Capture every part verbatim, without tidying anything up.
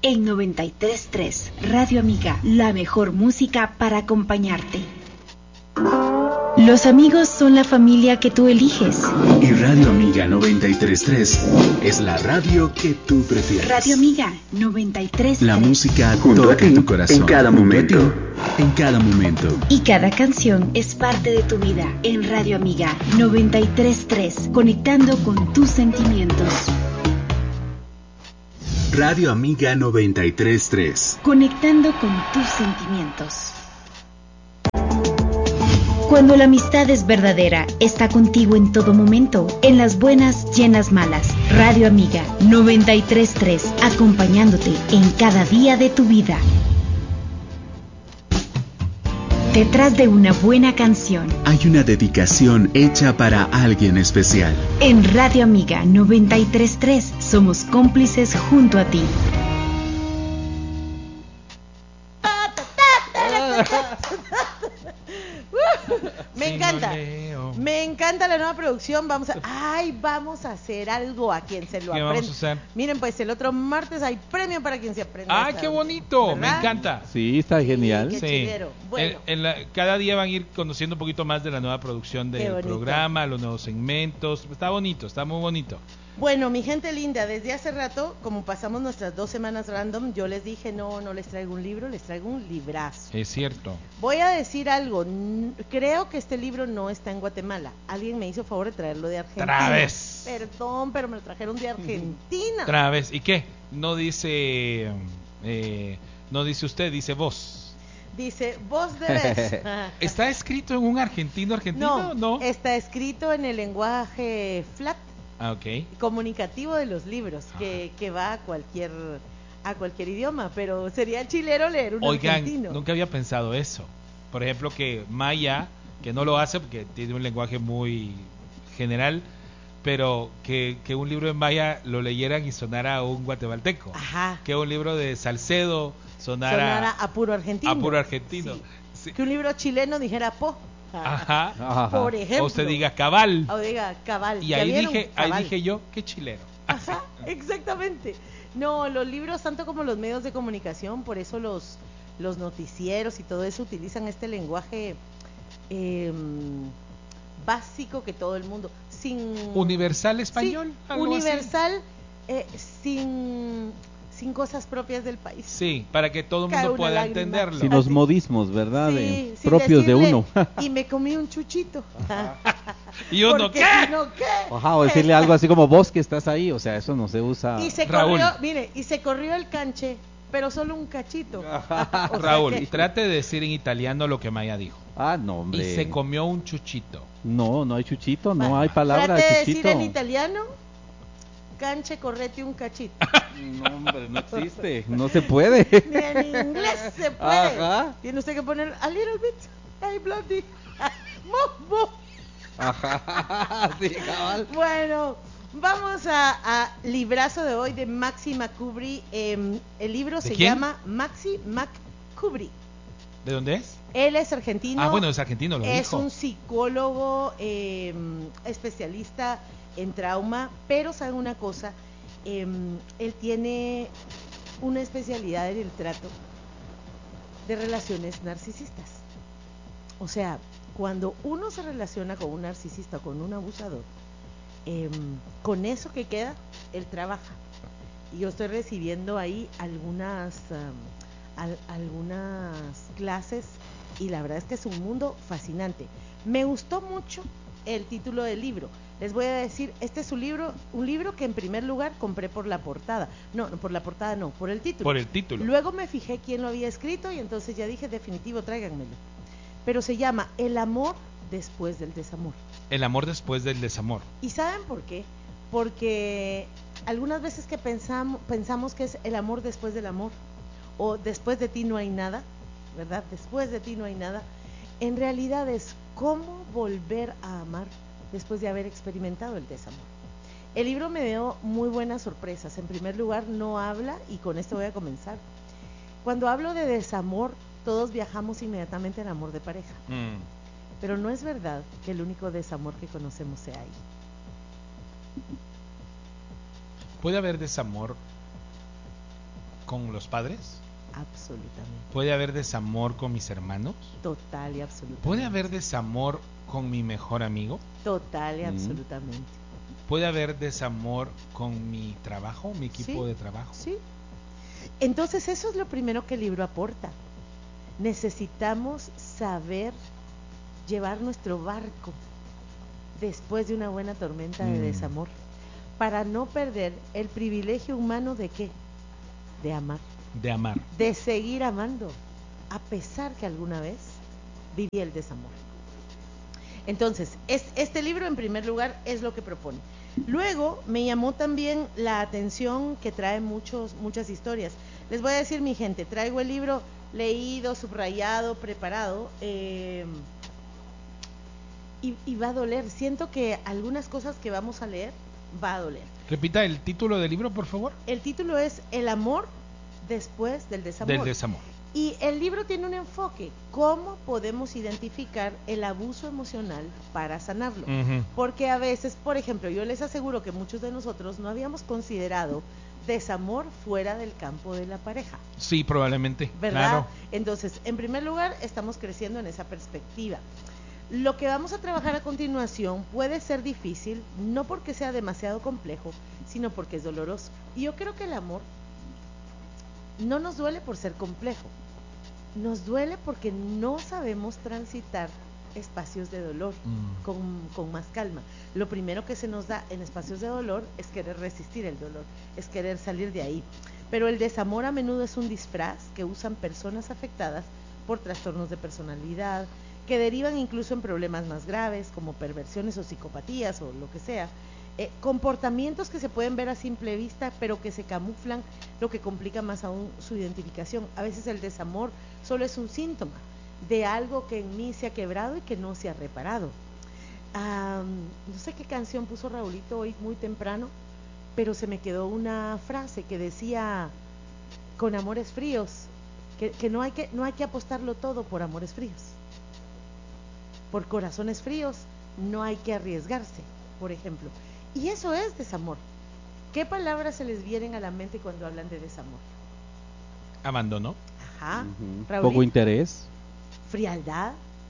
En noventa y tres punto tres, Radio Amiga, la mejor música para acompañarte. Los amigos son la familia que tú eliges. Y Radio Amiga noventa y tres punto tres es la radio que tú prefieres. Radio Amiga noventa y tres punto tres. La música junto toca a ti, tu corazón. en cada momento. En cada momento. Y cada canción es parte de tu vida. En Radio Amiga noventa y tres punto tres, conectando con tus sentimientos. Radio Amiga noventa y tres punto tres. Conectando con tus sentimientos. Cuando la amistad es verdadera, está contigo en todo momento, en las buenas y en las malas. Radio Amiga noventa y tres punto tres, acompañándote en cada día de tu vida. Detrás de una buena canción hay una dedicación hecha para alguien especial. En Radio Amiga noventa y tres punto tres somos cómplices junto a ti. Me Sí, encanta, no leo. me encanta la nueva producción. Vamos a, ay, vamos a hacer algo a quien se lo ¿Qué aprenda. vamos a hacer? Miren, pues el otro martes hay premio para quien se aprenda. ¡Ay, esta- qué bonito! Me ¿verdad? encanta. Sí, está genial. Qué Sí. chilero. Bueno. En- en la- cada día van a ir conociendo un poquito más de la nueva producción Qué del bonito. programa, los nuevos segmentos. Está bonito, está muy bonito. Bueno, mi gente linda, desde hace rato, como pasamos nuestras dos semanas random, yo les dije, no, no les traigo un libro, les traigo un librazo. Es cierto. Voy a decir algo, n- creo que este libro no está en Guatemala. Alguien me hizo favor de traerlo de Argentina. Otra vez. Perdón, pero me lo trajeron de Argentina. Otra vez. ¿Y qué? No dice... eh, no dice usted, dice vos. Dice, vos debes. ¿Está escrito en un argentino argentino? No, No. está escrito en el lenguaje flat, Ah, ok. comunicativo de los libros, que, que va a cualquier a cualquier idioma, pero sería chilero leer un Oigan, argentino. nunca había pensado eso. Por ejemplo, que Maya, que no lo hace porque tiene un lenguaje muy general, pero que, que un libro en Maya lo leyeran y sonara a un guatemalteco. Ajá. Que un libro de Salcedo sonara, Sonara a puro argentino. a puro argentino. Sí. Sí. Que un libro chileno dijera po. Ajá. Ajá. Por ejemplo. O usted diga cabal. O diga cabal. Y ¿Ya ahí vieron? dije, ahí Cabal. dije yo, qué chileno. Ajá, exactamente. No, los libros, tanto como los medios de comunicación, por eso los, los noticieros y todo eso utilizan este lenguaje eh, básico que todo el mundo, sin... Universal Sí, español. algo así. universal, eh, sin, sin cosas propias del país. Sí, para que todo el Cae mundo una pueda lágrima. entenderlo. Sin los Así. modismos, ¿verdad? Sí, De- sin propios de decirle, uno. Y me comí un chuchito. Y uno, Porque ¿qué? si no, ¿qué? Ajá, o decirle algo así como vos que estás ahí, o sea, eso no se usa. Y se Raúl. corrió, mire, y se corrió el canche, pero solo un cachito. O sea Raúl, que- y trate de decir en italiano lo que Maya dijo. Ah, no, hombre. Y se comió un chuchito. No, no hay chuchito, no Va, hay palabra trate de de decir chuchito. en italiano, canche, correte un cachito. No, hombre, no existe, no se puede. Ni en inglés se puede. Ajá. Tiene usted que poner a little bit, hey bloody, mo, mo. Ajá, sí, cabal. Bueno, vamos a, a librazo de hoy de Maxi McCubry. Eh, el libro se quién? llama Maxi McCubry. ¿De dónde es? Él es argentino. Ah, bueno, es argentino, lo Es dijo. un psicólogo eh, especialista en trauma, pero ¿saben una cosa? Eh, él tiene una especialidad en el trato de relaciones narcisistas. O sea, cuando uno se relaciona con un narcisista o con un abusador, eh, con eso que queda, él trabaja. Y yo estoy recibiendo ahí algunas, um, al- algunas clases y la verdad es que es un mundo fascinante. Me gustó mucho el título del libro. Les voy a decir, este es un libro, un libro que en primer lugar compré por la portada. No, no por la portada no, por el título. Por el título. Luego me fijé quién lo había escrito y entonces ya dije, definitivo, tráiganmelo. Pero se llama El amor después del desamor. El amor después del desamor. ¿Y saben por qué? Porque algunas veces que pensamos, pensamos que es el amor después del amor, o después de ti no hay nada, ¿verdad? Después de ti no hay nada. En realidad es cómo volver a amar después de haber experimentado el desamor. El libro me dio muy buenas sorpresas. En primer lugar, no habla, y con esto voy a comenzar. Cuando hablo de desamor, todos viajamos inmediatamente al amor de pareja. Mm. Pero no es verdad que el único desamor que conocemos sea ahí. Puede haber desamor con los padres? Absolutamente. ¿Puede haber desamor con mis hermanos? Total y absolutamente. ¿Puede haber desamor con mi mejor amigo? Total y Mm. absolutamente. ¿Puede haber desamor con mi trabajo, mi equipo Sí. de trabajo? Sí. Entonces eso es lo primero que el libro aporta. Necesitamos saber llevar nuestro barco después de una buena tormenta de Mm. desamor, para no perder el privilegio humano de qué, de amar, De amar. de seguir amando, a pesar que alguna vez viví el desamor. Entonces, es, este libro en primer lugar es lo que propone. Luego me llamó también la atención que trae muchos, muchas historias. Les voy a decir, mi gente, traigo el libro leído, subrayado, preparado, eh, y, y va a doler. Siento que algunas cosas que vamos a leer va a doler. Repita el título del libro, por favor. El título es El amor después del desamor. Del desamor. Y el libro tiene un enfoque, cómo podemos identificar el abuso emocional para sanarlo. Ujú. Porque a veces, por ejemplo, yo les aseguro que muchos de nosotros no habíamos considerado desamor fuera del campo de la pareja, Sí, probablemente. ¿verdad? Claro. Entonces, en primer lugar, estamos creciendo en esa perspectiva. Lo que vamos a trabajar a continuación puede ser difícil, no porque sea demasiado complejo, sino porque es doloroso. Y yo creo que el amor no nos duele por ser complejo, nos duele porque no sabemos transitar espacios de dolor Mm. con, con más calma. Lo primero que se nos da en espacios de dolor es querer resistir el dolor, es querer salir de ahí. Pero el desamor a menudo es un disfraz que usan personas afectadas por trastornos de personalidad, que derivan incluso en problemas más graves como perversiones o psicopatías o lo que sea. Eh, comportamientos que se pueden ver a simple vista pero que se camuflan, lo que complica más aún su identificación. A veces el desamor solo es un síntoma de algo que en mí se ha quebrado y que no se ha reparado. Um, no sé qué canción puso Raulito hoy muy temprano, pero se me quedó una frase que decía, con amores fríos, que, que, no hay que no hay que apostarlo todo por amores fríos. Por corazones fríos no hay que arriesgarse, por ejemplo. Y eso es desamor. ¿Qué palabras se les vienen a la mente cuando hablan de desamor? Abandono. Ajá. Ujú. Raulito. Poco interés. Frialdad,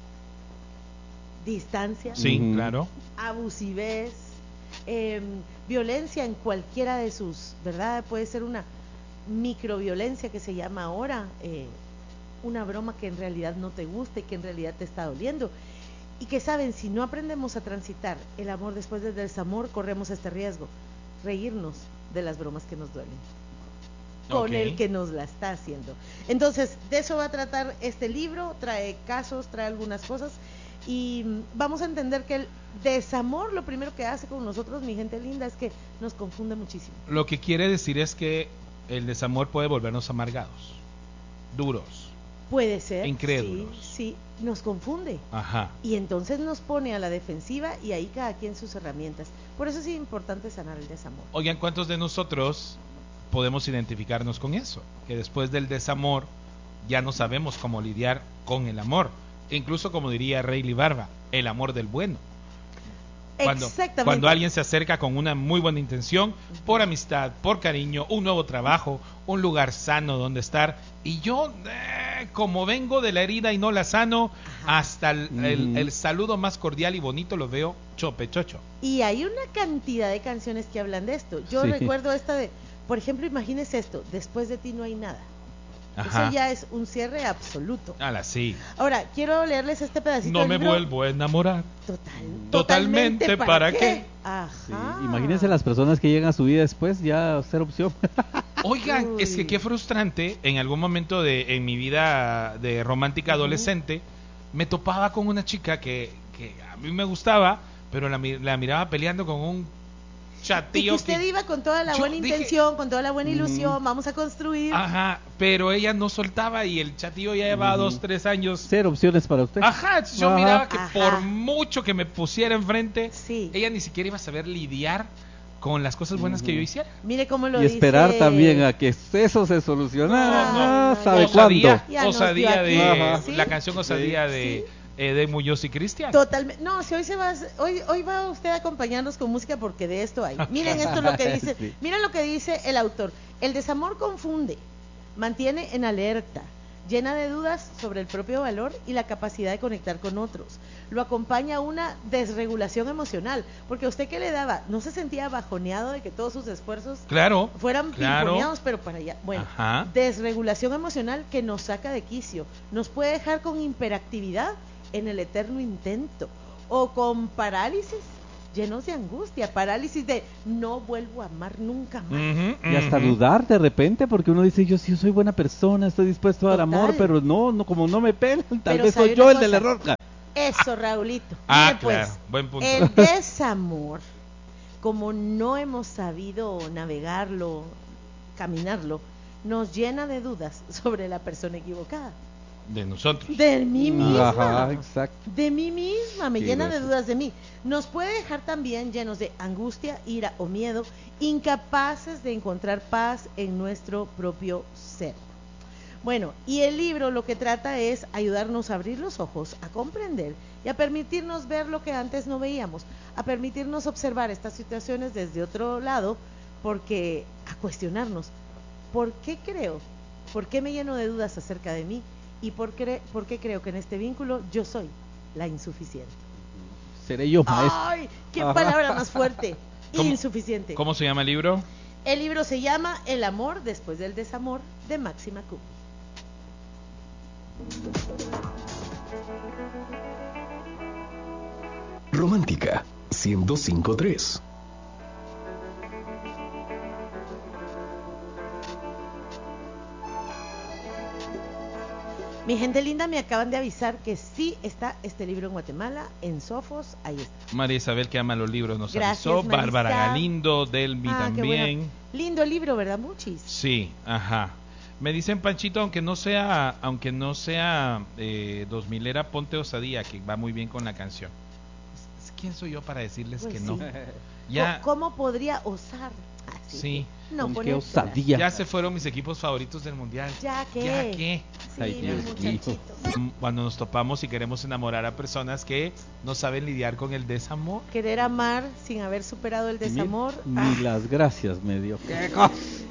distancia, Sí, Ujú. claro. abusivez, eh, violencia en cualquiera de sus, ¿verdad? Puede ser una microviolencia que se llama ahora, eh, una broma que en realidad no te gusta y que en realidad te está doliendo. Y que saben, si no aprendemos a transitar el amor después del desamor, corremos este riesgo, reírnos de las bromas que nos duelen con Ok. el que nos la está haciendo. Entonces, de eso va a tratar este libro, trae casos, trae algunas cosas, y mm, vamos a entender que el desamor lo primero que hace con nosotros, mi gente linda, es que nos confunde muchísimo. Lo que quiere decir es que el desamor puede volvernos amargados, duros. Puede ser, Incrédulos. sí, sí, nos confunde. Ajá. Y entonces nos pone a la defensiva y ahí cada quien sus herramientas. Por eso es importante sanar el desamor. Oigan, ¿cuántos de nosotros podemos identificarnos con eso? Que después del desamor ya no sabemos cómo lidiar con el amor. E incluso, como diría Rayleigh Barba, el amor del bueno. Cuando, Exactamente. cuando alguien se acerca con una muy buena intención, por amistad, por cariño, un nuevo trabajo, un lugar sano donde estar, y yo, eh, como vengo de la herida y no la sano, Ajá. hasta el, el- Ujú. el saludo más cordial y bonito lo veo chope chocho. Y hay una cantidad de canciones que hablan de esto. Yo Sí. recuerdo esta de, por ejemplo, imagínese esto, después de ti no hay nada. Ajá. Eso ya es un cierre absoluto. Ala, sí. Ahora, quiero leerles este pedacito No del me libro. vuelvo a enamorar. Total, Totalmente, ¿para qué? Ajá. Sí. Imagínense las personas que llegan a su vida después, ya ser opción. Oigan, Uy. es que qué frustrante, en algún momento de en mi vida de romántica Ujú. adolescente, me topaba con una chica que, que a mí me gustaba, pero la, mi- la miraba peleando con un Y que chatillo usted que- iba con toda la Yo buena dije- intención, con toda la buena ilusión, Ujú. vamos a construir. Ajá, pero ella no soltaba y el chatillo ya llevaba Ujú. dos, tres años. Ser opciones para usted. Ajá, entonces yo Ajá. miraba que Ajá. por mucho que me pusiera enfrente, Sí. ella ni siquiera iba a saber lidiar con las cosas buenas que yo hiciera. Mire cómo lo Y esperar dice- también a que eso se solucionara. No, Ah, no, ¿sabe ya. Osadía, cuándo? Ya nos osadía dio de aquí. Ajá. ¿Sí? la canción Osadía de eh, de Muñoz y Cristian. Totalmente. No, si hoy se va, hoy hoy va usted a acompañarnos con música porque de esto hay. Miren esto lo que dice, Sí. miren lo que dice el autor. El desamor confunde, mantiene en alerta, llena de dudas sobre el propio valor y la capacidad de conectar con otros. Lo acompaña una desregulación emocional, porque a usted que le daba, no se sentía bajoneado de que todos sus esfuerzos Claro, fueran claro. pimponeados, pero para allá. Bueno, Ajá. desregulación emocional que nos saca de quicio, nos puede dejar con hiperactividad en el eterno intento, o con parálisis llenos de angustia, parálisis de no vuelvo a amar nunca más. Ujú, Y hasta ujú. dudar de repente, porque uno dice, yo sí soy buena persona, estoy dispuesto a dar Total. amor, pero no, no como no me pelan, tal Pero vez ¿sabe soy yo una el del cosa? error. Eso, Raulito. Ah, Mire, pues, claro, buen punto. el desamor, como no hemos sabido navegarlo, caminarlo, nos llena de dudas sobre la persona equivocada. De nosotros. De mí misma. Ajá, exacto. De mí misma, me Sí, llena de gracias. dudas de mí. Nos puede dejar también llenos de angustia, ira o miedo, incapaces de encontrar paz en nuestro propio ser. Bueno, y el libro lo que trata es ayudarnos a abrir los ojos, a comprender y a permitirnos ver lo que antes no veíamos, a permitirnos observar estas situaciones desde otro lado, porque a cuestionarnos, ¿por qué creo? ¿Por qué me lleno de dudas acerca de mí? ¿Y por qué, por qué creo que en este vínculo yo soy la insuficiente? Seré yo, maestro. ¡Ay! ¡Qué Ajá. palabra más fuerte! ¿Cómo- Insuficiente. ¿Cómo se llama el libro? El libro se llama El amor después del desamor, de Máxima Q. Romántica ciento cinco punto tres. Mi gente linda, me acaban de avisar que sí está este libro en Guatemala, en Sofos, ahí está. María Isabel, que ama los libros, nos Gracias, avisó. Marisa. Bárbara Galindo, Delmi Ah, qué también. bueno. Lindo libro, ¿verdad, Muchis? Sí, ajá. Me dicen, Panchito, aunque no sea, aunque no sea eh, dos milera, ponte osadía, que va muy bien con la canción. ¿Quién soy yo para decirles Pues que sí. no? Ya, ¿Cómo podría osar? Así Sí. que No, Con qué ponérsela. osadía. ya se fueron mis equipos favoritos del mundial. ¿Ya qué? ¿Ya qué? Sí, Ay, mis Dios mío. muchachitos. Mm, Cuando nos topamos y queremos enamorar a personas que no saben lidiar con el desamor. Querer amar sin haber superado el desamor. Ni ah, las gracias me dio. ¿Qué cosa?